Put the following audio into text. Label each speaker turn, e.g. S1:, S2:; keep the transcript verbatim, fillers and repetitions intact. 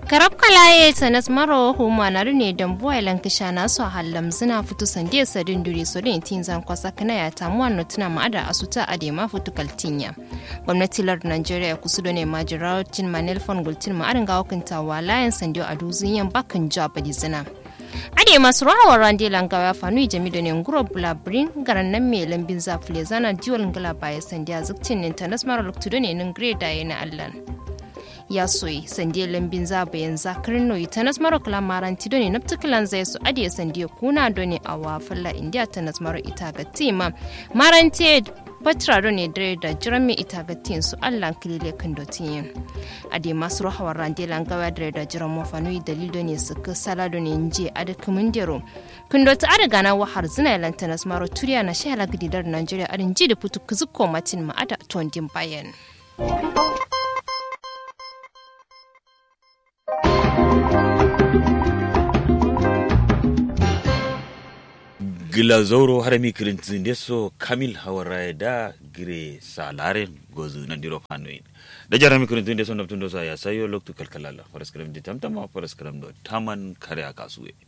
S1: karab kalaye sanas maro huma na rune dan boy lankisha na so hallam zina futu sande sadin duri so din tin zan kwasa kana ya tamu wannan tuna ma'ada asuta ade ma futu kaltinya gwamnati lar Nigeria kusudo ne majiratin manel fon gultin ma arin ga hukunta walayan sandio aduzun yan bakan job di zina ade masu rawa rande langawa fanu jamido ne nguro blabrin garan nan me lambin zafle zana diwol ngala baya sandia zuktin international loktudo ne nin grade yana allan ya soyi sandiya lambin zaba yanzu karin noyi ta nasmaro kalamaranti doni na particular zai su adiye sandiya kuna doni a wafalla indiya ta nasmaro ita ga tima maranti patra doni dare da jirami ita ga tin su allan kilile kan dotin ade masu rahawar rande langawa dare da jiran mafanu dalil doni su ka sala doni nje ada kumundero kundo ta ada gana wahar zina lanta nasmaro turiya na shahala gididar Nigeria adin ji da putu kuzuko matin ma ada tondin bayan
S2: gila zauro harami kirintin deso kamil hawara da gire salare gozu na diro fanoin da jarami kirintin deso naptundo sa ya sayo loktu kalkalala faraskaram de tamtama faraskaram do taman kare akasuwe